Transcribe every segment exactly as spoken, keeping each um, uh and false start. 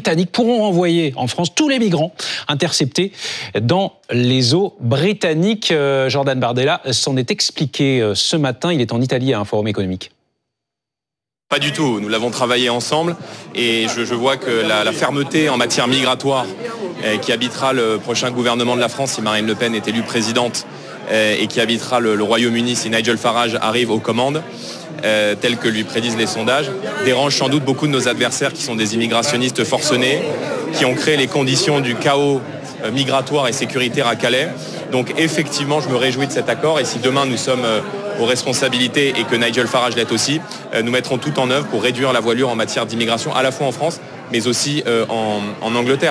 britanniques pourront renvoyer en France tous les migrants interceptés dans les eaux britanniques. Jordan Bardella s'en est expliqué ce matin. Il est en Italie à un forum économique. Pas du tout, nous l'avons travaillé ensemble et je, je vois que la, la fermeté en matière migratoire eh, qui habitera le prochain gouvernement de la France si Marine Le Pen est élue présidente eh, et qui habitera le, le Royaume-Uni si Nigel Farage arrive aux commandes, eh, tel que lui prédisent les sondages, dérange sans doute beaucoup de nos adversaires qui sont des immigrationnistes forcenés, qui ont créé les conditions du chaos eh, migratoire et sécuritaire à Calais. Donc effectivement, je me réjouis de cet accord et si demain nous sommes euh, aux responsabilités et que Nigel Farage l'est aussi, euh, nous mettrons tout en œuvre pour réduire la voilure en matière d'immigration, à la fois en France, mais aussi euh, en, en Angleterre.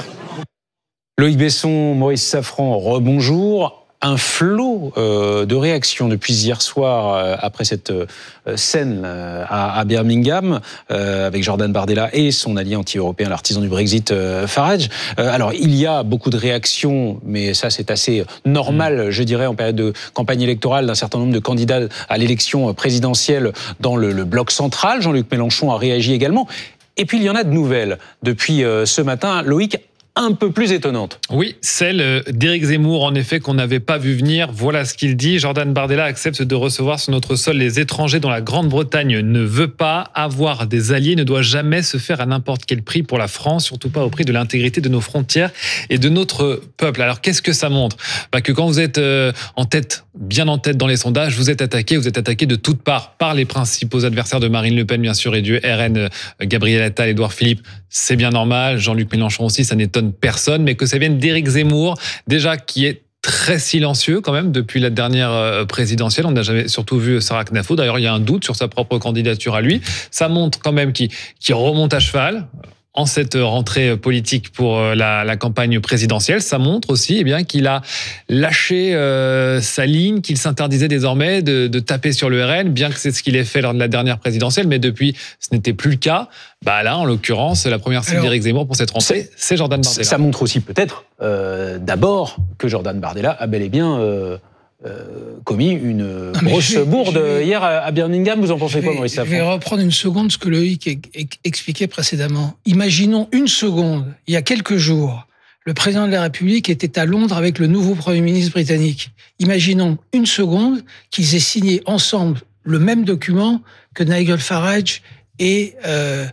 Loïc Besson, Maurice Safran, rebonjour. Un flot euh, de réactions depuis hier soir euh, après cette euh, scène euh, à, à Birmingham euh, avec Jordan Bardella et son allié anti-européen, l'artisan du Brexit, euh, Farage. Euh, alors, il y a beaucoup de réactions, mais ça, c'est assez normal, je dirais, en période de campagne électorale d'un certain nombre de candidats à l'élection présidentielle dans le, le bloc central. Jean-Luc Mélenchon a réagi également. Et puis, il y en a de nouvelles depuis euh, ce matin. Loïc, un peu plus étonnante. Oui, celle d'Éric Zemmour, en effet, qu'on n'avait pas vu venir. Voilà ce qu'il dit. Jordan Bardella accepte de recevoir sur notre sol les étrangers dont la Grande-Bretagne ne veut pas. Avoir des alliés ne doit jamais se faire à n'importe quel prix pour la France, surtout pas au prix de l'intégrité de nos frontières et de notre peuple. Alors, qu'est-ce que ça montre ? Bah, que quand vous êtes euh, en tête, bien en tête dans les sondages, vous êtes attaqué, vous êtes attaqué de toutes parts par les principaux adversaires de Marine Le Pen, bien sûr, et du R N, euh, Gabriel Attal, Édouard Philippe. C'est bien normal. Jean-Luc Mélenchon aussi, ça n'étonne personne, mais que ça vienne d'Éric Zemmour, déjà qui est très silencieux quand même depuis la dernière présidentielle. On n'a jamais surtout vu Sarah Knafo. D'ailleurs, il y a un doute sur sa propre candidature à lui. Ça montre quand même qu'il, qu'il remonte à cheval en cette rentrée politique pour la, la campagne présidentielle. Ça montre aussi eh bien, qu'il a lâché euh, sa ligne, qu'il s'interdisait désormais de, de taper sur le R N, bien que c'est ce qu'il ait fait lors de la dernière présidentielle, mais depuis, ce n'était plus le cas. Bah là, en l'occurrence, la première cible d'Éric Zemmour pour cette rentrée, c'est, c'est Jordan Bardella. Ça montre aussi peut-être, euh, d'abord, que Jordan Bardella a bel et bien... Euh Euh, commis une non, grosse vais, bourde vais, hier à Birmingham. Vous en pensez quoi, Maurice Safran ? Je vais reprendre une seconde ce que Loïc expliquait précédemment. Imaginons une seconde, il y a quelques jours, le président de la République était à Londres avec le nouveau Premier ministre britannique. Imaginons une seconde qu'ils aient signé ensemble le même document que Nigel Farage et euh,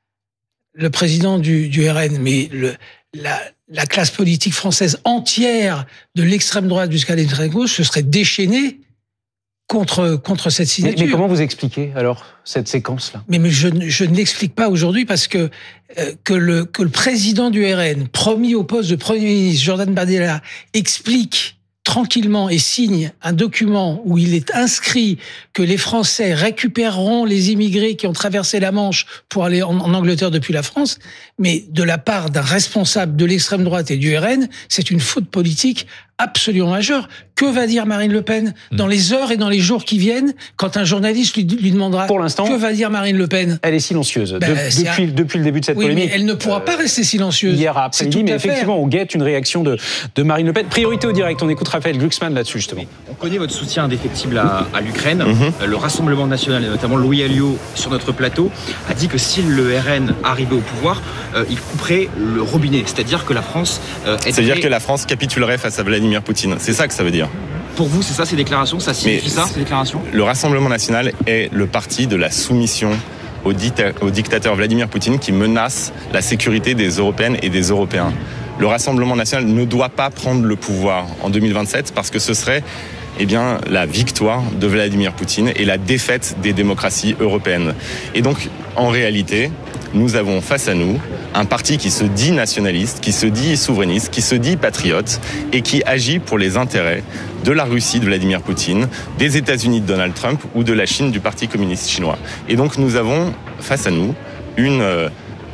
le président du, du R N. Mais le, la... la classe politique française entière, de l'extrême droite jusqu'à l'extrême gauche, se serait déchaînée contre, contre cette signature. Mais, mais comment vous expliquez, alors, cette séquence-là ? Mais, mais je, je ne l'explique pas aujourd'hui parce que, euh, que, le, que le président du R N, promis au poste de Premier ministre, Jordan Bardella, explique tranquillement et signe un document où il est inscrit que les Français récupéreront les immigrés qui ont traversé la Manche pour aller en, en Angleterre depuis la France, mais de la part d'un responsable de l'extrême droite et du R N, c'est une faute politique absolument majeure. Que va dire Marine Le Pen dans les heures et dans les jours qui viennent quand un journaliste lui, lui demandera pour l'instant, que va dire Marine Le Pen ? Elle est silencieuse ben, de, c'est depuis, un... depuis le début de cette oui, polémique. Mais elle ne pourra euh, pas rester silencieuse. Hier après-midi, mais effectivement, on guette une réaction de, de Marine Le Pen. Priorité au direct, on écoute Raphaël Glucksmann là-dessus justement. On connaît votre soutien indéfectible à, à l'Ukraine. Mm-hmm. Le Rassemblement national, et notamment Louis Alliot sur notre plateau, a dit que si le R N arrivait au pouvoir, euh, il couperait le robinet. C'est-à-dire que la France... Euh, C'est-à-dire que la France capitulerait face à Vladimir Poutine. C'est ça que ça veut dire. Pour vous, c'est ça ces déclarations ? Ça signifie ça, ces déclarations ? Le Rassemblement national est le parti de la soumission au, dicta- au dictateur Vladimir Poutine qui menace la sécurité des Européennes et des Européens. Le Rassemblement national ne doit pas prendre le pouvoir en deux mille vingt-sept parce que ce serait eh bien, la victoire de Vladimir Poutine et la défaite des démocraties européennes. Et donc, en réalité, nous avons face à nous un parti qui se dit nationaliste, qui se dit souverainiste, qui se dit patriote et qui agit pour les intérêts de la Russie de Vladimir Poutine, des États-Unis de Donald Trump ou de la Chine du Parti communiste chinois. Et donc nous avons face à nous une, euh,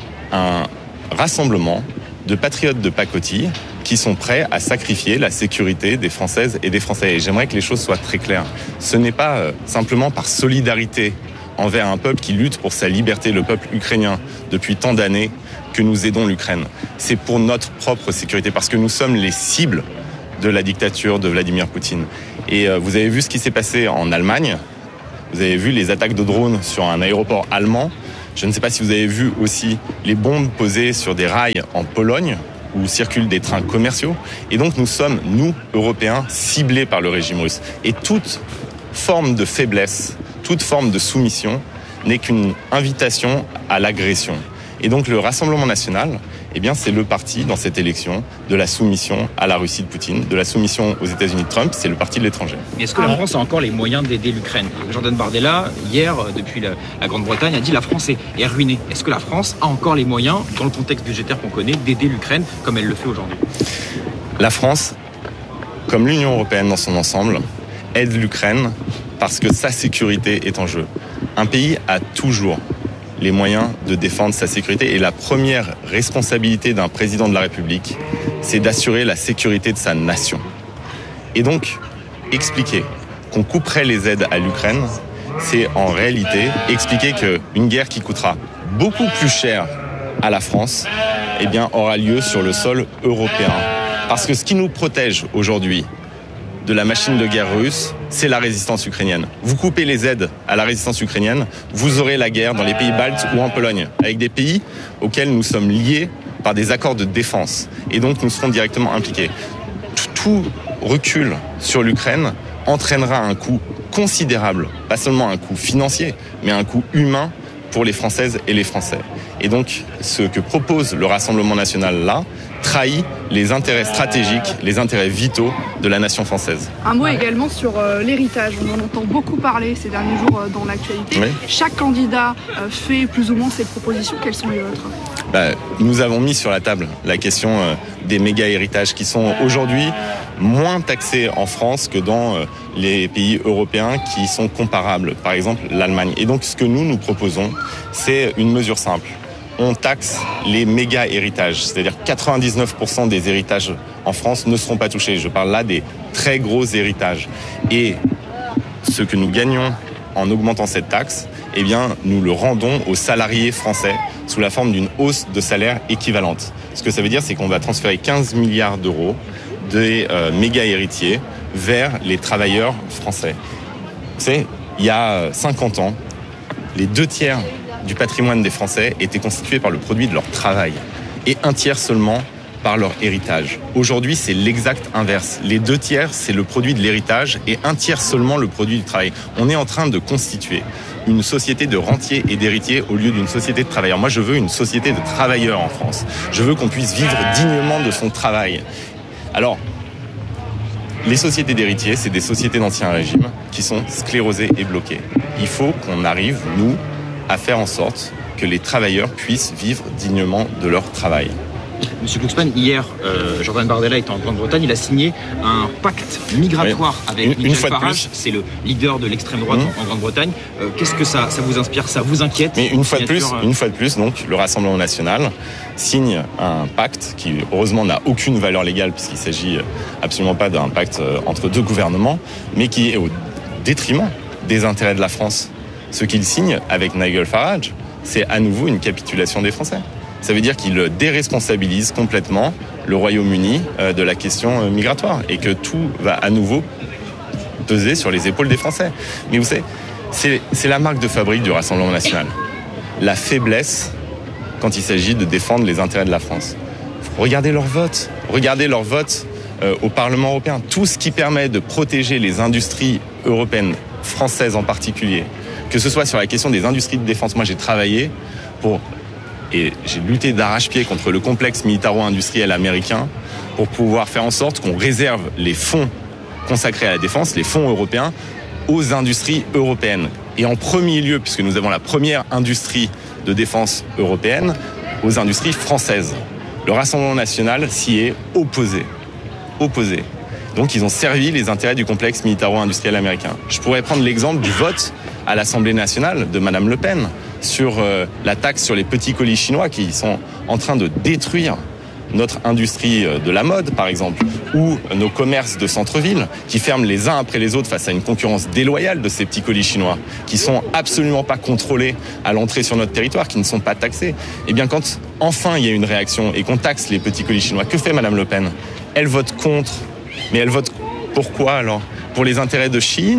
un rassemblement de patriotes de pacotille qui sont prêts à sacrifier la sécurité des Françaises et des Français. Et j'aimerais que les choses soient très claires. Ce n'est pas euh, simplement par solidarité envers un peuple qui lutte pour sa liberté, le peuple ukrainien, depuis tant d'années, que nous aidons l'Ukraine. C'est pour notre propre sécurité, parce que nous sommes les cibles de la dictature de Vladimir Poutine. Et euh, vous avez vu ce qui s'est passé en Allemagne, vous avez vu les attaques de drones sur un aéroport allemand, Je ne sais pas si vous avez vu aussi les bombes posées sur des rails en Pologne, où circulent des trains commerciaux. Et donc nous sommes, nous, Européens, ciblés par le régime russe. Et toute forme de faiblesse, toute forme de soumission n'est qu'une invitation à l'agression. Et donc le Rassemblement national, eh bien, c'est le parti dans cette élection de la soumission à la Russie de Poutine, de la soumission aux États-Unis de Trump, c'est le parti de l'étranger. Mais est-ce que la France a encore les moyens d'aider l'Ukraine ? Jordan Bardella, hier, depuis la, la Grande-Bretagne, a dit que la France est, est ruinée. Est-ce que la France a encore les moyens, dans le contexte budgétaire qu'on connaît, d'aider l'Ukraine comme elle le fait aujourd'hui ? La France, comme l'Union européenne dans son ensemble, aide l'Ukraine parce que sa sécurité est en jeu. Un pays a toujours les moyens de défendre sa sécurité. Et la première responsabilité d'un président de la République, c'est d'assurer la sécurité de sa nation. Et donc, expliquer qu'on couperait les aides à l'Ukraine, c'est en réalité expliquer qu'une guerre qui coûtera beaucoup plus cher à la France, eh bien, aura lieu sur le sol européen. Parce que ce qui nous protège aujourd'hui de la machine de guerre russe, c'est la résistance ukrainienne. Vous coupez les aides à la résistance ukrainienne, vous aurez la guerre dans les pays baltes ou en Pologne, avec des pays auxquels nous sommes liés par des accords de défense. Et donc nous serons directement impliqués. Tout recul sur l'Ukraine entraînera un coût considérable, pas seulement un coût financier, mais un coût humain pour les Françaises et les Français. Et donc ce que propose le Rassemblement national là, trahit les intérêts stratégiques, les intérêts vitaux de la nation française. Un mot également sur euh, l'héritage. On en entend beaucoup parler ces derniers jours euh, dans l'actualité. Oui. Chaque candidat euh, fait plus ou moins ses propositions. Quelles sont les vôtres ? bah, Nous avons mis sur la table la question euh, des méga-héritages qui sont aujourd'hui moins taxés en France que dans euh, les pays européens qui sont comparables, par exemple l'Allemagne. Et donc ce que nous nous proposons, c'est une mesure simple. On taxe les méga-héritages, c'est-à-dire quatre-vingt-dix-neuf pour cent des héritages en France ne seront pas touchés. Je parle là des très gros héritages. Et ce que nous gagnons en augmentant cette taxe, eh bien, nous le rendons aux salariés français sous la forme d'une hausse de salaire équivalente. Ce que ça veut dire, c'est qu'on va transférer quinze milliards d'euros des euh, méga-héritiers vers les travailleurs français. Vous savez, il y a cinquante ans, les deux tiers du patrimoine des Français était constitué par le produit de leur travail et un tiers seulement par leur héritage. Aujourd'hui, c'est l'exact inverse. Les deux tiers, c'est le produit de l'héritage et un tiers seulement le produit du travail. On est en train de constituer une société de rentiers et d'héritiers au lieu d'une société de travailleurs. Moi, je veux une société de travailleurs en France. Je veux qu'on puisse vivre dignement de son travail. Alors, les sociétés d'héritiers, c'est des sociétés d'ancien régime qui sont sclérosées et bloquées. Il faut qu'on arrive, nous, à faire en sorte que les travailleurs puissent vivre dignement de leur travail. Monsieur Glucksmann, hier, euh, Jordan Bardella était en Grande-Bretagne, il a signé un pacte migratoire oui. avec Nigel Farage, c'est le leader de l'extrême droite mmh. en Grande-Bretagne. Euh, qu'est-ce que ça, ça vous inspire, ça vous inquiète ? Mais une fois de plus, euh... une fois de plus, donc le Rassemblement national signe un pacte qui heureusement n'a aucune valeur légale puisqu'il s'agit absolument pas d'un pacte entre deux gouvernements, mais qui est au détriment des intérêts de la France. Ce qu'il signe avec Nigel Farage, c'est à nouveau une capitulation des Français. Ça veut dire qu'il déresponsabilise complètement le Royaume-Uni de la question migratoire et que tout va à nouveau peser sur les épaules des Français. Mais vous savez, c'est, c'est la marque de fabrique du Rassemblement national. La faiblesse quand il s'agit de défendre les intérêts de la France. Regardez leur vote. Regardez leur vote euh, au Parlement européen. Tout ce qui permet de protéger les industries européennes, françaises en particulier, que ce soit sur la question des industries de défense. Moi, j'ai travaillé pour, et j'ai lutté d'arrache-pied contre le complexe militaro-industriel américain pour pouvoir faire en sorte qu'on réserve les fonds consacrés à la défense, les fonds européens, aux industries européennes. Et en premier lieu, puisque nous avons la première industrie de défense européenne, aux industries françaises. Le Rassemblement national s'y est opposé. Opposé. Donc ils ont servi les intérêts du complexe militaro-industriel américain. Je pourrais prendre l'exemple du vote à l'Assemblée nationale de Madame Le Pen sur euh, la taxe sur les petits colis chinois qui sont en train de détruire notre industrie de la mode, par exemple, ou nos commerces de centre-ville qui ferment les uns après les autres face à une concurrence déloyale de ces petits colis chinois qui sont absolument pas contrôlés à l'entrée sur notre territoire, qui ne sont pas taxés. Eh bien, quand enfin il y a une réaction et qu'on taxe les petits colis chinois, que fait Madame Le Pen ? Elle vote contre. Mais elle vote pourquoi alors ? Pour les intérêts de Chine ?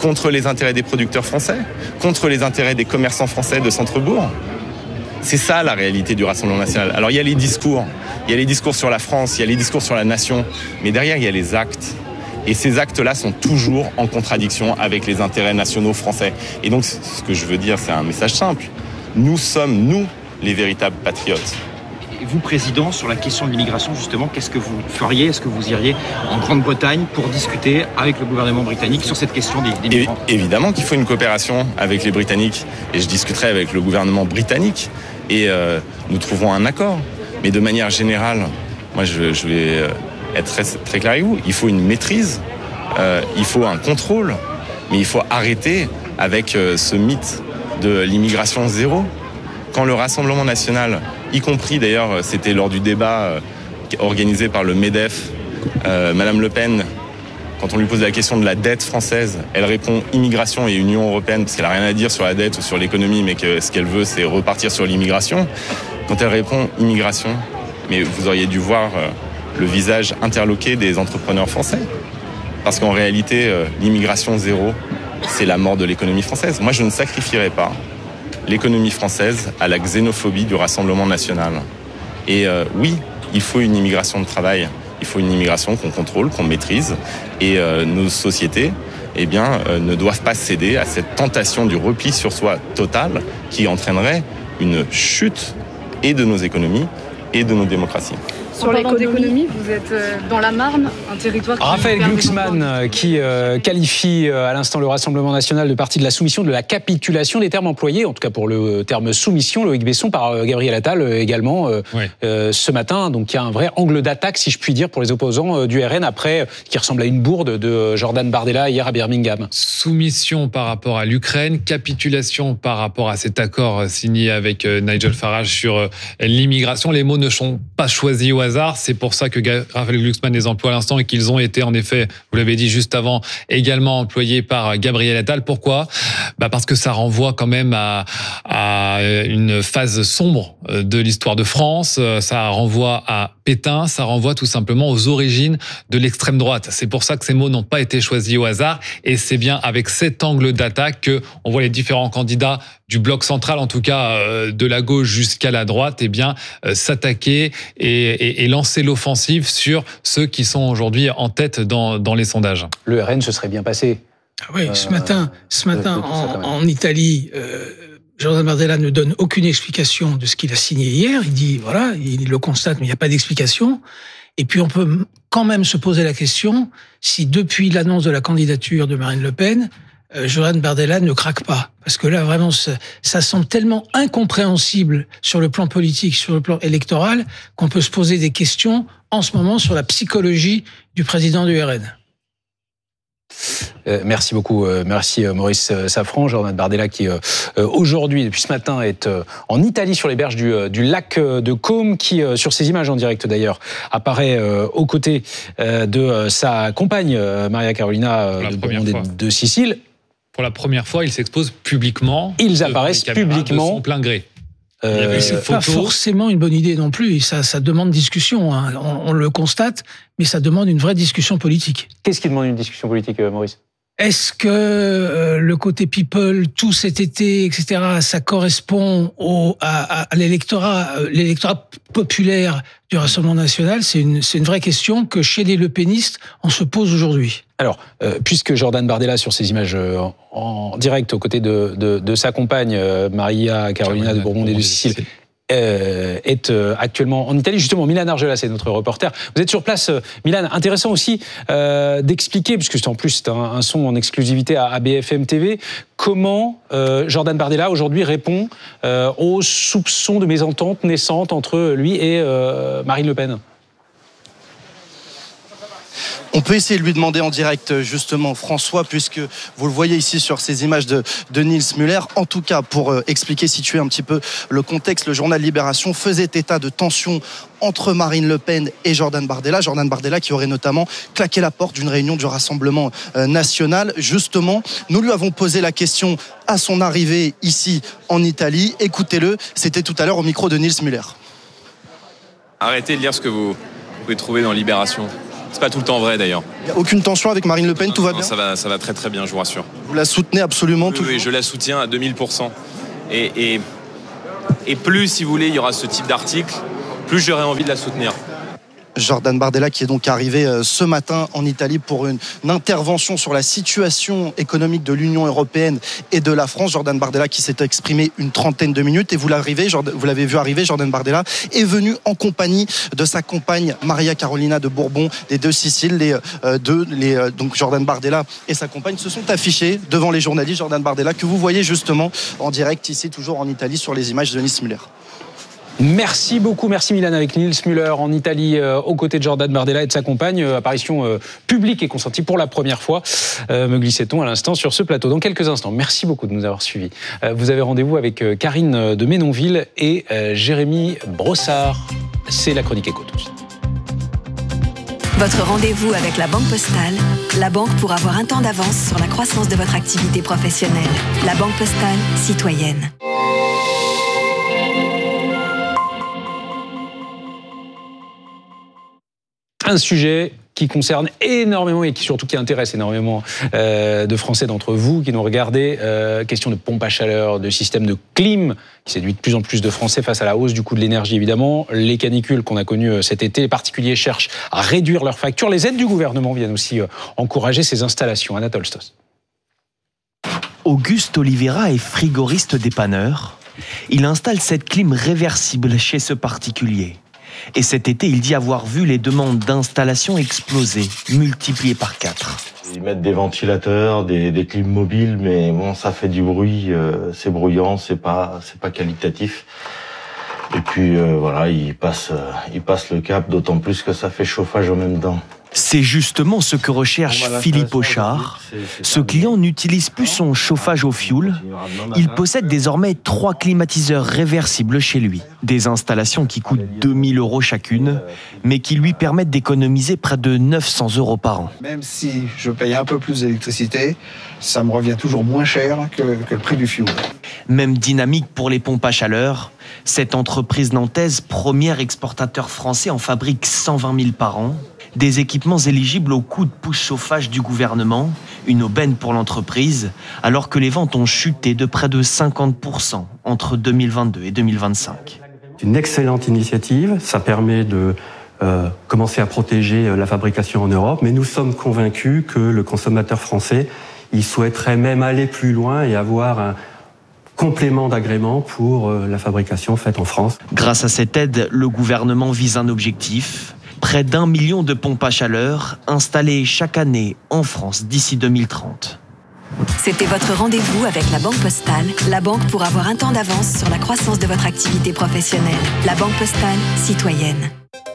contre les intérêts des producteurs français, contre les intérêts des commerçants français de centre-bourg. C'est ça la réalité du Rassemblement national. Alors il y a les discours, il y a les discours sur la France, il y a les discours sur la nation, mais derrière il y a les actes. Et ces actes-là sont toujours en contradiction avec les intérêts nationaux français. Et donc ce que je veux dire, c'est un message simple. Nous sommes, nous, les véritables patriotes. Et vous, Président, sur la question de l'immigration, justement, qu'est-ce que vous feriez ? Est-ce que vous iriez en Grande-Bretagne pour discuter avec le gouvernement britannique sur cette question des, des migrants ? Et, évidemment qu'il faut une coopération avec les Britanniques. Et je discuterai avec le gouvernement britannique. Et euh, nous trouverons un accord. Mais de manière générale, moi je, je vais être très, très clair avec vous, il faut une maîtrise, euh, il faut un contrôle, mais il faut arrêter avec euh, ce mythe de l'immigration zéro. Quand le Rassemblement national, y compris d'ailleurs, c'était lors du débat euh, organisé par le MEDEF, euh, Madame Le Pen, quand on lui pose la question de la dette française, elle répond immigration et Union européenne, parce qu'elle n'a rien à dire sur la dette ou sur l'économie, mais que ce qu'elle veut, c'est repartir sur l'immigration. Quand elle répond immigration, mais vous auriez dû voir euh, le visage interloqué des entrepreneurs français. Parce qu'en réalité, euh, l'immigration zéro, c'est la mort de l'économie française. Moi, je ne sacrifierai pas l'économie française à la xénophobie du Rassemblement national. Et euh, oui, il faut une immigration de travail. Il faut une immigration qu'on contrôle, qu'on maîtrise. Et euh, nos sociétés eh bien, euh, ne doivent pas céder à cette tentation du repli sur soi total qui entraînerait une chute et de nos économies et de nos démocraties. Sur l'économie, vous êtes dans la Marne, un territoire qui... Raphaël Glucksmann qui euh, qualifie euh, à l'instant le Rassemblement national de parti de la soumission, de la capitulation, des termes employés, en tout cas pour le terme soumission, Loïc Besson, par euh, Gabriel Attal euh, également euh, ouais. euh, ce matin. Donc il y a un vrai angle d'attaque, si je puis dire, pour les opposants euh, du R N, après, euh, qui ressemble à une bourde de Jordan Bardella hier à Birmingham. Soumission par rapport à l'Ukraine, capitulation par rapport à cet accord signé avec euh, Nigel Farage sur euh, l'immigration. Les mots ne sont pas choisis au hasard. C'est pour ça que Raphaël Glucksmann les emploie à l'instant et qu'ils ont été, en effet, vous l'avez dit juste avant, également employés par Gabriel Attal. Pourquoi ? Bah parce que ça renvoie quand même à, à une phase sombre de l'histoire de France. Ça renvoie à Pétain. Ça renvoie tout simplement aux origines de l'extrême droite. C'est pour ça que ces mots n'ont pas été choisis au hasard. Et c'est bien avec cet angle d'attaque que on voit les différents candidats du bloc central, en tout cas de la gauche jusqu'à la droite, eh bien s'attaquer et, et, et lancer l'offensive sur ceux qui sont aujourd'hui en tête dans, dans les sondages. Le R N se serait bien passé. Ah oui, euh, ce matin, ce matin en, en Italie, euh, Jordan Bardella ne donne aucune explication de ce qu'il a signé hier. Il dit, voilà, il le constate, mais il n'y a pas d'explication. Et puis on peut quand même se poser la question si depuis l'annonce de la candidature de Marine Le Pen, euh, Jordan Bardella ne craque pas. Parce que là, vraiment, ça, ça semble tellement incompréhensible sur le plan politique, sur le plan électoral, qu'on peut se poser des questions en ce moment sur la psychologie du président du R N. Euh, merci beaucoup, euh, merci euh, Maurice euh, Safran, Jordan Bardella qui euh, aujourd'hui, depuis ce matin, est euh, en Italie sur les berges du, euh, du lac de Côme, qui euh, sur ces images en direct d'ailleurs apparaît euh, aux côtés euh, de euh, sa compagne euh, Maria Carolina euh, de, de, de Sicile. Pour la première fois, ils s'exposent publiquement. Ils apparaissent publiquement. De son plein gré. Euh, c'est pas forcément une bonne idée non plus. Ça, ça demande discussion. Hein. On, on le constate, mais ça demande une vraie discussion politique. Qu'est-ce qui demande une discussion politique, Maurice ? Est-ce que euh, le côté people, tout cet été, et cetera, ça correspond au, à, à l'électorat, euh, l'électorat populaire du Rassemblement national ? C'est une, c'est une vraie question que chez les lepénistes, on se pose aujourd'hui. Alors, euh, puisque Jordan Bardella, sur ces images euh, en direct aux côtés de, de, de sa compagne, euh, Maria Carolina de Bourbon et de Sicile, Euh, est euh, actuellement en Italie. Justement, Milan Argelas, c'est notre reporter. Vous êtes sur place, euh, Milan. Intéressant aussi euh, d'expliquer, puisque c'est en plus c'est un, un son en exclusivité à, à B F M T V, comment euh, Jordan Bardella aujourd'hui répond euh, aux soupçons de mésentente naissante entre lui et euh, Marine Le Pen. On peut essayer de lui demander en direct, justement, François, puisque vous le voyez ici sur ces images de, de Niels Müller. En tout cas, pour euh, expliquer, situer un petit peu le contexte, le journal Libération faisait état de tensions entre Marine Le Pen et Jordan Bardella. Jordan Bardella qui aurait notamment claqué la porte d'une réunion du Rassemblement euh, national. Justement, nous lui avons posé la question à son arrivée ici en Italie. Écoutez-le, c'était tout à l'heure au micro de Niels Müller. Arrêtez de lire ce que vous pouvez trouver dans Libération. C'est pas tout le temps vrai d'ailleurs. Il n'y a aucune tension avec Marine Le Pen, non, tout va non, bien ça va, ça va très très bien, je vous rassure. Vous la soutenez absolument oui, toujours oui, je la soutiens à deux mille pour cent. Et, et, et plus, si vous voulez, il y aura ce type d'article, plus j'aurai envie de la soutenir. Jordan Bardella qui est donc arrivé ce matin en Italie pour une, une intervention sur la situation économique de l'Union européenne et de la France. Jordan Bardella qui s'est exprimé une trentaine de minutes et vous l'avez, vous l'avez vu arriver, Jordan Bardella est venu en compagnie de sa compagne Maria Carolina de Bourbon, des deux Siciles. Les euh, deux, les, euh, donc Jordan Bardella et sa compagne se sont affichés devant les journalistes. Jordan Bardella que vous voyez justement en direct ici, toujours en Italie, sur les images de Nils Müller. Merci beaucoup, merci Milan, avec Nils Müller en Italie euh, aux côtés de Jordan Bardella et de sa compagne. Euh, apparition euh, publique et consentie pour la première fois, euh, me glissait-on à l'instant sur ce plateau. Dans quelques instants, merci beaucoup de nous avoir suivis. Euh, vous avez rendez-vous avec euh, Karine de Ménonville et euh, Jérémy Brossard. C'est la chronique Éco tout de suite. Votre rendez-vous avec la Banque Postale, la banque pour avoir un temps d'avance sur la croissance de votre activité professionnelle. La Banque Postale, citoyenne. Un sujet qui concerne énormément et qui surtout qui intéresse énormément euh, de Français d'entre vous qui nous regardez. Euh, question de pompe à chaleur, de système de clim qui séduit de plus en plus de Français face à la hausse du coût de l'énergie évidemment. Les canicules qu'on a connues cet été, les particuliers cherchent à réduire leurs factures. Les aides du gouvernement viennent aussi euh, encourager ces installations. Anatole Stos. Auguste Oliveira est frigoriste dépanneur. Il installe cette clim réversible chez ce particulier. Et cet été, il dit avoir vu les demandes d'installation exploser, multipliées par quatre. Ils mettent des ventilateurs, des, des clims mobiles, mais bon, ça fait du bruit, euh, c'est bruyant, c'est pas, c'est pas qualitatif. Et puis euh, voilà, ils passent, euh, ils passent le cap, d'autant plus que ça fait chauffage en même temps. C'est justement ce que recherche Philippe Auchard. Ce client n'utilise plus son chauffage au fioul. Il possède désormais trois climatiseurs réversibles chez lui. Des installations qui coûtent deux mille euros chacune, mais qui lui permettent d'économiser près de neuf cents euros par an. Même si je paye un peu plus d'électricité, ça me revient toujours moins cher que, que le prix du fioul. Même dynamique pour les pompes à chaleur. Cette entreprise nantaise, premier exportateur français, en fabrique cent vingt mille par an. Des équipements éligibles au coût de pouce chauffage du gouvernement, une aubaine pour l'entreprise, alors que les ventes ont chuté de près de cinquante pour cent entre deux mille vingt-deux et deux mille vingt-cinq. C'est une excellente initiative, ça permet de euh, commencer à protéger la fabrication en Europe, mais nous sommes convaincus que le consommateur français, il souhaiterait même aller plus loin et avoir un complément d'agrément pour euh, la fabrication faite en France. Grâce à cette aide, le gouvernement vise un objectif. Près d'un million de pompes à chaleur installées chaque année en France d'ici deux mille trente. C'était votre rendez-vous avec la Banque Postale, la banque pour avoir un temps d'avance sur la croissance de votre activité professionnelle. La Banque Postale, citoyenne.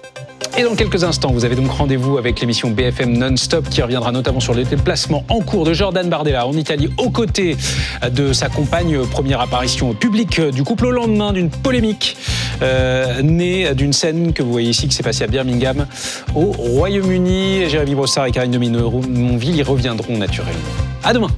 Et dans quelques instants, vous avez donc rendez-vous avec l'émission B F M Non-Stop qui reviendra notamment sur les déplacements en cours de Jordan Bardella en Italie aux côtés de sa compagne. Première apparition publique du couple au lendemain d'une polémique euh, née d'une scène que vous voyez ici qui s'est passée à Birmingham au Royaume-Uni. Jérémy Brossard et Karine de Ménonville y reviendront naturellement. À demain.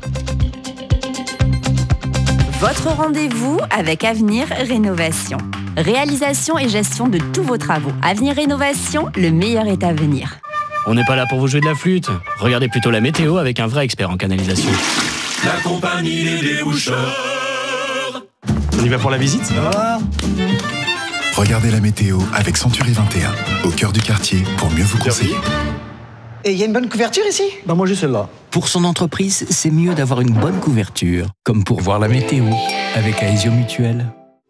Votre rendez-vous avec Avenir Rénovation. Réalisation et gestion de tous vos travaux. Avenir Rénovation, le meilleur est à venir. On n'est pas là pour vous jouer de la flûte. Regardez plutôt la météo avec un vrai expert en canalisation. La compagnie des déboucheurs. On y va pour la visite ? Ah. Regardez la météo avec Century vingt et un, au cœur du quartier, pour mieux vous conseiller. Et il y a une bonne couverture ici ? Bah moi j'ai celle-là. Pour son entreprise, c'est mieux d'avoir une bonne couverture, comme pour voir la météo, avec Aesio Mutuel.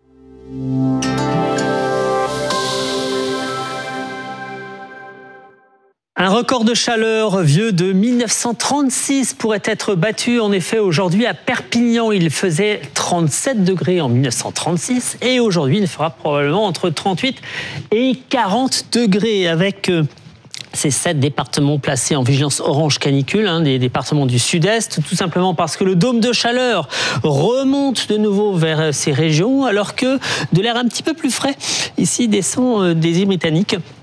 Un record de chaleur vieux de mille neuf cent trente-six pourrait être battu. En effet, aujourd'hui à Perpignan, il faisait trente-sept degrés en mille neuf cent trente-six et aujourd'hui, il fera probablement entre trente-huit et quarante degrés avec ces sept départements placés en vigilance orange canicule, hein, des départements du sud-est, tout simplement parce que le dôme de chaleur remonte de nouveau vers ces régions, alors que de l'air un petit peu plus frais ici descend des îles britanniques.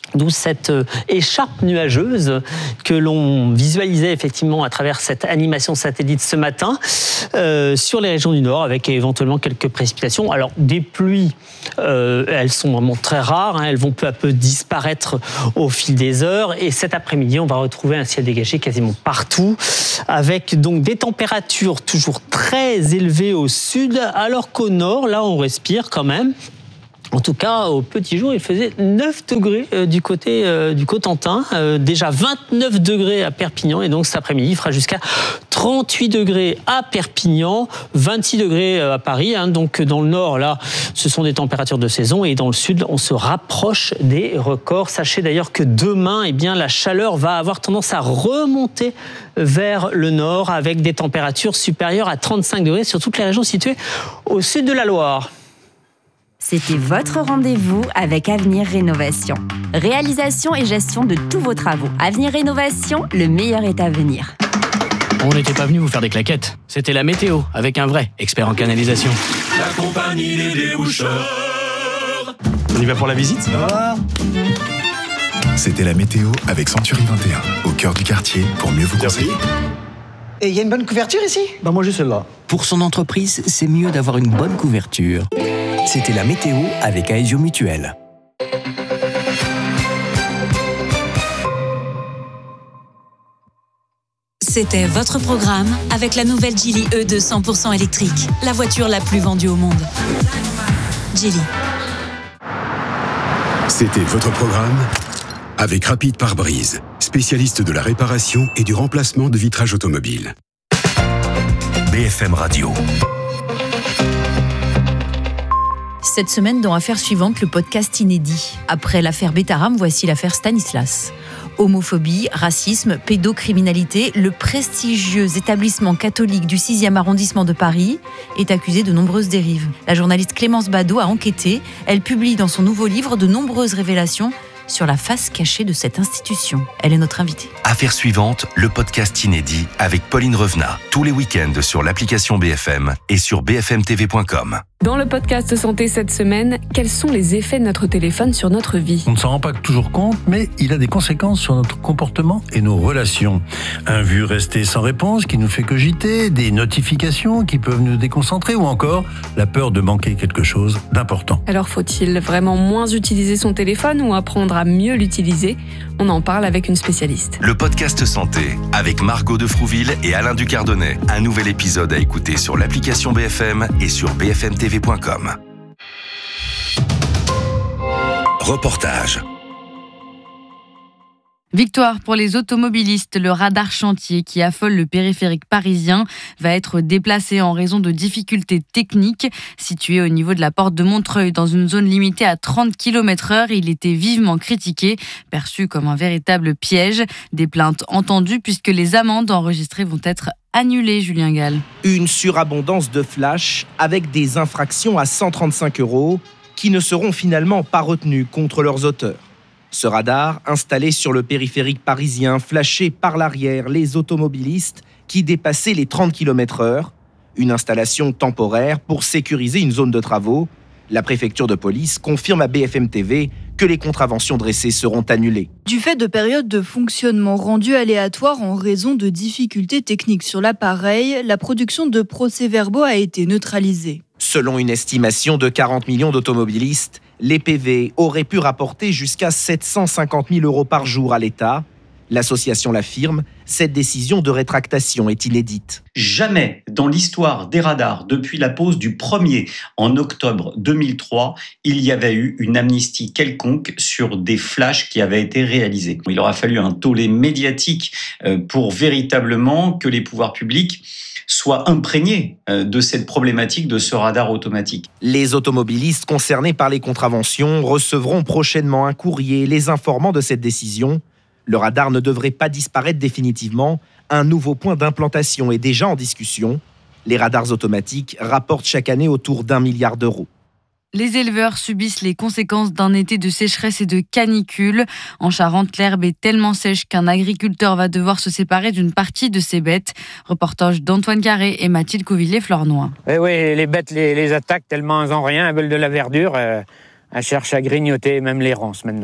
D'où cette écharpe nuageuse que l'on visualisait effectivement à travers cette animation satellite ce matin euh, sur les régions du Nord, avec éventuellement quelques précipitations. Alors des pluies, euh, elles sont vraiment très rares, hein, elles vont peu à peu disparaître au fil des heures. Et cet après-midi, on va retrouver un ciel dégagé quasiment partout, avec donc des températures toujours très élevées au sud, alors qu'au nord, là, on respire quand même. En tout cas, au petit jour, il faisait neuf degrés euh, du côté euh, du Cotentin, euh, déjà vingt-neuf degrés à Perpignan, et donc cet après-midi, il fera jusqu'à trente-huit degrés à Perpignan, vingt-six degrés à Paris. Hein, donc dans le nord, là, ce sont des températures de saison, et dans le sud, on se rapproche des records. Sachez d'ailleurs que demain, eh bien, la chaleur va avoir tendance à remonter vers le nord, avec des températures supérieures à trente-cinq degrés sur toutes les régions situées au sud de la Loire. C'était votre rendez-vous avec Avenir Rénovation. Réalisation et gestion de tous vos travaux. Avenir Rénovation, le meilleur est à venir. On n'était pas venu vous faire des claquettes. C'était la météo, avec un vrai expert en canalisation. La compagnie des déboucheurs. On y va pour la visite ? Ah. C'était la météo avec Century vingt et un, au cœur du quartier, pour mieux vous conseiller. Et il y a une bonne couverture ici ? Bah moi j'ai celle-là. Pour son entreprise, c'est mieux d'avoir une bonne couverture. C'était la météo avec Aesio Mutuel. C'était votre programme avec la nouvelle Geely E deux cent pour cent électrique, la voiture la plus vendue au monde. Geely. C'était votre programme avec Rapide Pare-Brise, spécialiste de la réparation et du remplacement de vitrage automobile. B F M Radio. Cette semaine, dans Affaires suivantes, le podcast inédit. Après l'affaire Bétaram, voici l'affaire Stanislas. Homophobie, racisme, pédocriminalité, le prestigieux établissement catholique du sixième arrondissement de Paris est accusé de nombreuses dérives. La journaliste Clémence Badaud a enquêté. Elle publie dans son nouveau livre de nombreuses révélations sur la face cachée de cette institution. Elle est notre invitée. Affaires suivantes, le podcast inédit avec Pauline Revenat. Tous les week-ends sur l'application B F M et sur b f m t v point com. Dans le podcast Santé cette semaine, quels sont les effets de notre téléphone sur notre vie ? On ne s'en rend pas toujours compte, mais il a des conséquences sur notre comportement et nos relations. Un vu resté sans réponse qui nous fait cogiter, des notifications qui peuvent nous déconcentrer, ou encore la peur de manquer quelque chose d'important. Alors faut-il vraiment moins utiliser son téléphone ou apprendre à mieux l'utiliser ? On en parle avec une spécialiste. Le podcast Santé avec Margot de Frouville et Alain Ducardonnet. Un nouvel épisode à écouter sur l'application B F M et sur b f m t v point com. Reportage. Victoire pour les automobilistes, le radar chantier qui affole le périphérique parisien va être déplacé en raison de difficultés techniques. Situé au niveau de la porte de Montreuil, dans une zone limitée à trente kilomètres heure, il était vivement critiqué, perçu comme un véritable piège. Des plaintes entendues puisque les amendes enregistrées vont être annulées, Julien Gall. Une surabondance de flash avec des infractions à cent trente-cinq euros qui ne seront finalement pas retenues contre leurs auteurs. Ce radar, installé sur le périphérique parisien, flashait par l'arrière les automobilistes qui dépassaient les trente kilomètres heure. Une installation temporaire pour sécuriser une zone de travaux. La préfecture de police confirme à B F M T V que les contraventions dressées seront annulées. Du fait de périodes de fonctionnement rendues aléatoires en raison de difficultés techniques sur l'appareil, la production de procès-verbaux a été neutralisée. Selon une estimation de quarante millions d'automobilistes, les P V auraient pu rapporter jusqu'à sept cent cinquante mille euros par jour à l'État. L'association l'affirme, cette décision de rétractation est inédite. Jamais dans l'histoire des radars, depuis la pose du premier en octobre deux mille trois, il y avait eu une amnistie quelconque sur des flashs qui avaient été réalisés. Il aura fallu un tollé médiatique pour véritablement que les pouvoirs publics soient imprégnés de cette problématique de ce radar automatique. Les automobilistes concernés par les contraventions recevront prochainement un courrier les informant de cette décision. Le radar ne devrait pas disparaître définitivement. Un nouveau point d'implantation est déjà en discussion. Les radars automatiques rapportent chaque année autour d'un milliard d'euros. Les éleveurs subissent les conséquences d'un été de sécheresse et de canicule. En Charente, l'herbe est tellement sèche qu'un agriculteur va devoir se séparer d'une partie de ses bêtes. Reportage d'Antoine Carré et Mathilde Couvillé-Flornois. Oui, oui, les bêtes les, les attaquent tellement elles n'ont rien, elles veulent de la verdure. Euh, elles cherchent à grignoter même les ronces maintenant.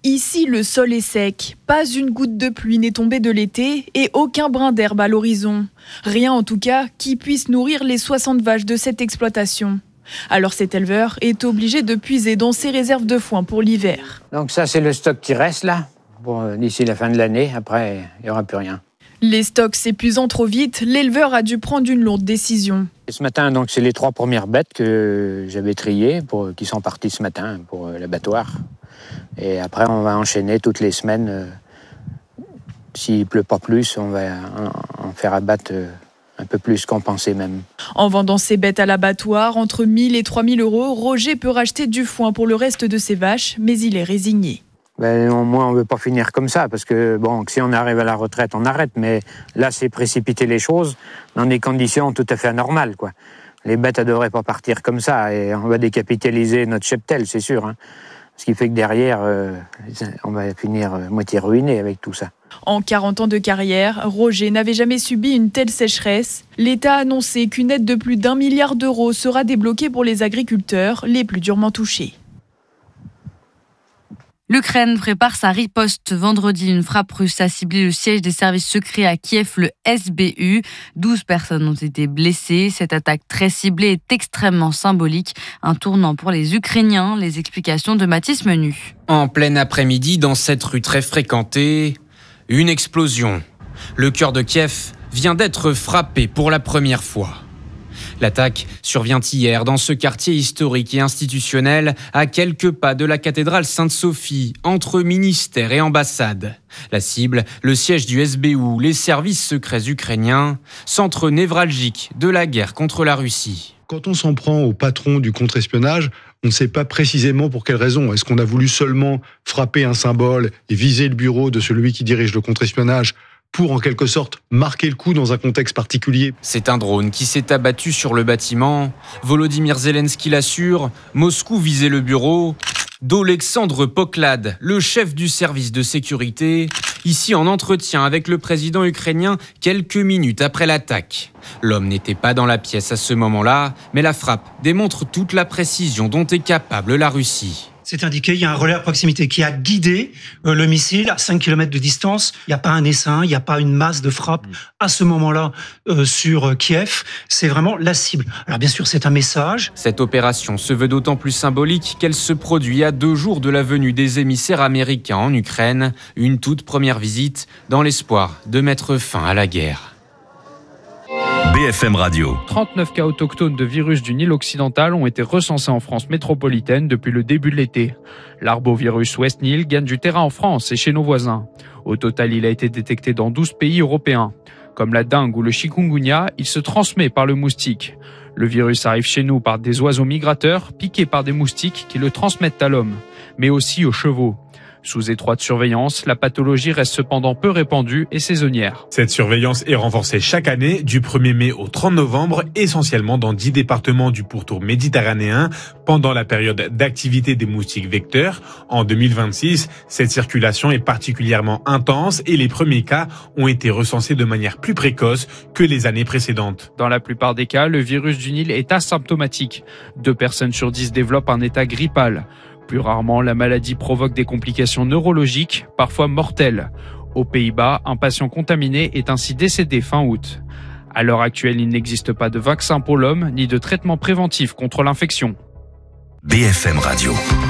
Ici, le sol est sec. Pas une goutte de pluie n'est tombée de l'été et aucun brin d'herbe à l'horizon. Rien en tout cas qui puisse nourrir les soixante vaches de cette exploitation. Alors cet éleveur est obligé de puiser dans ses réserves de foin pour l'hiver. Donc ça, c'est le stock qui reste là, bon, d'ici la fin de l'année. Après, il n'y aura plus rien. Les stocks s'épuisant trop vite, l'éleveur a dû prendre une lourde décision. Et ce matin, donc, c'est les trois premières bêtes que j'avais triées, pour, qui sont parties ce matin pour euh, l'abattoir. Et après, on va enchaîner toutes les semaines. Euh, s'il ne pleut pas plus, on va en, en faire abattre euh, un peu plus qu'on pensait même. En vendant ses bêtes à l'abattoir, entre mille et trois mille euros, Roger peut racheter du foin pour le reste de ses vaches, mais il est résigné. Ben, au moins, on ne veut pas finir comme ça, parce que bon, si on arrive à la retraite, on arrête. Mais là, c'est précipiter les choses dans des conditions tout à fait anormales, quoi. Les bêtes ne devraient pas partir comme ça, et on va décapitaliser notre cheptel, c'est sûr. Hein. Ce qui fait que derrière, euh, on va finir euh, moitié ruiné avec tout ça. En quarante ans de carrière, Roger n'avait jamais subi une telle sécheresse. L'État a annoncé qu'une aide de plus d'un milliard d'euros sera débloquée pour les agriculteurs les plus durement touchés. L'Ukraine prépare sa riposte. Vendredi, une frappe russe a ciblé le siège des services secrets à Kiev, le S B U. douze personnes ont été blessées. Cette attaque très ciblée est extrêmement symbolique. Un tournant pour les Ukrainiens. Les explications de Mathis Menu. En plein après-midi, dans cette rue très fréquentée, une explosion. Le cœur de Kiev vient d'être frappé pour la première fois. L'attaque survient hier dans ce quartier historique et institutionnel à quelques pas de la cathédrale Sainte-Sophie, entre ministère et ambassade. La cible, le siège du S B U, les services secrets ukrainiens, centre névralgique de la guerre contre la Russie. Quand on s'en prend au patron du contre-espionnage, on ne sait pas précisément pour quelle raison. Est-ce qu'on a voulu seulement frapper un symbole et viser le bureau de celui qui dirige le contre-espionnage pour, en quelque sorte, marquer le coup dans un contexte particulier? C'est un drone qui s'est abattu sur le bâtiment. Volodymyr Zelensky l'assure, Moscou visait le bureau d'Olexandre Poklad, le chef du service de sécurité, ici en entretien avec le président ukrainien quelques minutes après l'attaque. L'homme n'était pas dans la pièce à ce moment-là, mais la frappe démontre toute la précision dont est capable la Russie. C'est indiqué, il y a un relais à proximité qui a guidé euh, le missile à cinq kilomètres de distance. Il n'y a pas un essaim, il n'y a pas une masse de frappe à ce moment-là euh, sur euh, Kiev. C'est vraiment la cible. Alors bien sûr, c'est un message. Cette opération se veut d'autant plus symbolique qu'elle se produit à deux jours de la venue des émissaires américains en Ukraine. Une toute première visite dans l'espoir de mettre fin à la guerre. B F M Radio. trente-neuf cas autochtones de virus du Nil occidental ont été recensés en France métropolitaine depuis le début de l'été. L'arbovirus West Nile gagne du terrain en France et chez nos voisins. Au total, il a été détecté dans douze pays européens. Comme la dengue ou le chikungunya, il se transmet par le moustique. Le virus arrive chez nous par des oiseaux migrateurs piqués par des moustiques qui le transmettent à l'homme, mais aussi aux chevaux. Sous étroite surveillance, la pathologie reste cependant peu répandue et saisonnière. Cette surveillance est renforcée chaque année du premier mai au trente novembre, essentiellement dans dix départements du pourtour méditerranéen, pendant la période d'activité des moustiques vecteurs. En deux mille vingt-six, cette circulation est particulièrement intense et les premiers cas ont été recensés de manière plus précoce que les années précédentes. Dans la plupart des cas, le virus du Nil est asymptomatique. Deux personnes sur dix développent un état grippal. Plus rarement, la maladie provoque des complications neurologiques, parfois mortelles. Aux Pays-Bas, un patient contaminé est ainsi décédé fin août. À l'heure actuelle, il n'existe pas de vaccin pour l'homme ni de traitement préventif contre l'infection. B F M Radio.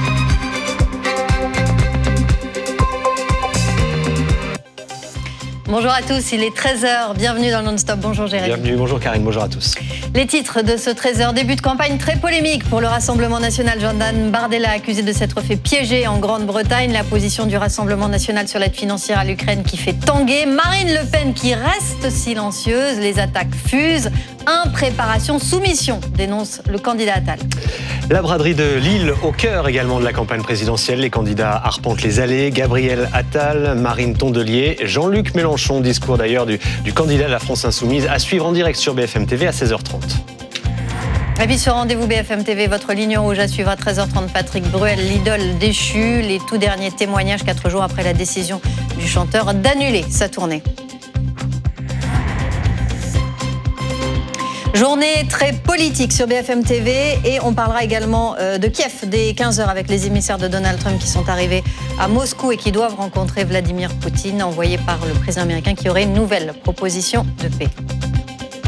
Bonjour à tous, il est treize heures, bienvenue dans Non-Stop. Bonjour Jérémy. Bienvenue, bonjour Karine, bonjour à tous. Les titres de ce treize heures, début de campagne très polémique pour le Rassemblement National. Jordan Bardella accusé de s'être fait piéger en Grande-Bretagne. La position du Rassemblement National sur l'aide financière à l'Ukraine qui fait tanguer. Marine Le Pen qui reste silencieuse. Les attaques fusent. Impréparation, soumission, dénonce le candidat Attal. La braderie de Lille au cœur également de la campagne présidentielle. Les candidats arpentent les allées. Gabriel Attal, Marine Tondelier, Jean-Luc Mélenchon. Discours d'ailleurs du, du candidat de la France Insoumise à suivre en direct sur B F M T V à seize heures trente. Et puis ce rendez-vous B F M T V, votre ligne rouge à suivre à treize heures trente. Patrick Bruel, l'idole déchu. Les tout derniers témoignages quatre jours après la décision du chanteur d'annuler sa tournée. Journée très politique sur B F M T V et on parlera également de Kiev dès quinze heures avec les émissaires de Donald Trump qui sont arrivés à Moscou et qui doivent rencontrer Vladimir Poutine, envoyé par le président américain qui aurait une nouvelle proposition de paix.